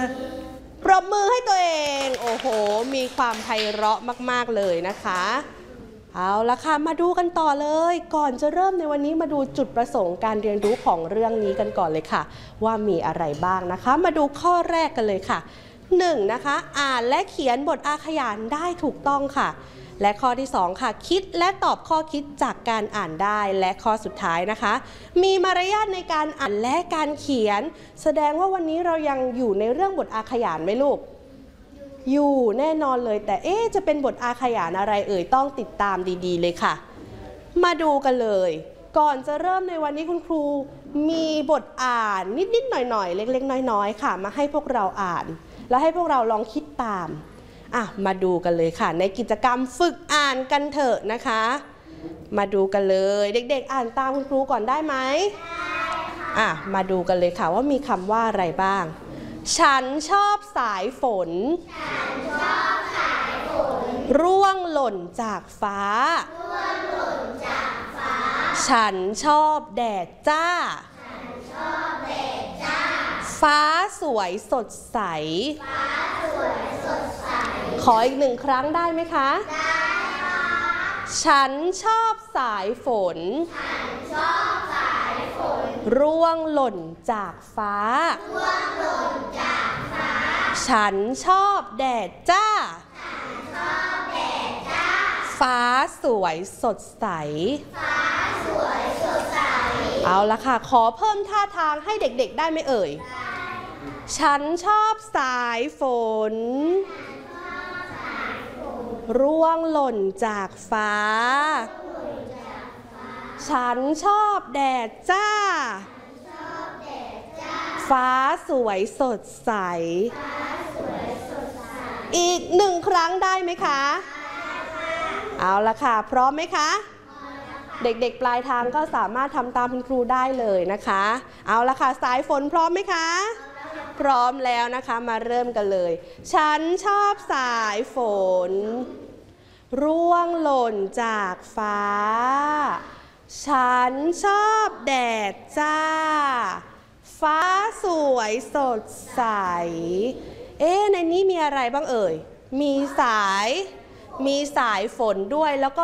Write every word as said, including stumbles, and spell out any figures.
ปรบมือให้ตัวเองโอ้โหมีความไพเราะมากๆเลยนะคะเอาละค่ะมาดูกันต่อเลยก่อนจะเริ่มในวันนี้มาดูจุดประสงค์การเรียนรู้ของเรื่องนี้กันก่อนเลยค่ะว่ามีอะไรบ้างนะคะมาดูข้อแรกกันเลยค่ะหนึ่งนะคะอ่านและเขียนบทอาขยานได้ถูกต้องค่ะและข้อที่สองค่ะคิดและตอบข้อคิดจากการอ่านได้และข้อสุดท้ายนะคะมีมารยาทในการอ่านและการเขียนแสดงว่าวันนี้เรายังอยู่ในเรื่องบทอาขยานไหมลูกอยู่แน่นอนเลยแต่เอ๊ะจะเป็นบทอาขยานอะไรเอ่ยต้องติดตามดีๆเลยค่ะมาดูกันเลยก่อนจะเริ่มในวันนี้คุณครูมีบทอ่านนิดๆหน่อยๆเล็กๆน้อยๆค่ะมาให้พวกเราอ่านแล้วให้พวกเราลองคิดตามอ่ะมาดูกันเลยค่ะในกิจกรรมฝึกอ่านกันเถอะนะคะมาดูกันเลยเด็กๆอ่านตามคุณครูก่อนได้ไหมได้ค่ะอ่ะมาดูกันเลยค่ะว่ามีคำว่าอะไรบ้างฉันชอบสายฝนฉันชอบสายฝนร่วงหล่นจากฟ้าร่วงหล่นจากฟ้าฉันชอบแดดจ้าฉันชอบแดดจ้าฟ้าสวยสดใสฟ้าสวยสดใสขออีกหนึ่งครั้งได้ไหมคะได้ค่ะฉันชอบสายฝนฉันชอบสายฝนร่วงหล่นจากฟ้าร่วงหล่นจากฟ้าฉันชอบแดดจ้าฉันชอบแดดจ้าฟ้าสวยสดใสฟ้าสวยสดใสเอาละค่ะขอเพิ่มท่าทางให้เด็กๆได้ไหมเอ่ยฉันชอบสายฝนร่วงหล่นจากฟ้าฉันชอบแดดจ้าฟ้าสวยสดใสอีกหนึ่งครั้งได้ไหมคะเอาละค่ะพร้อมไหมคะเด็กๆปลายทางก็สามารถทำตามคุณครูได้เลยนะคะเอาละค่ะสายฝนพร้อมไหมคะพร้อมแล้วนะคะมาเริ่มกันเลยฉันชอบสายฝนร่วงหล่นจากฟ้าฉันชอบแดดจ้าฟ้าสวยสดใสเอ๊ะในนี้มีอะไรบ้างเอ่ยมีสายมีสายฝนด้วยแล้วก็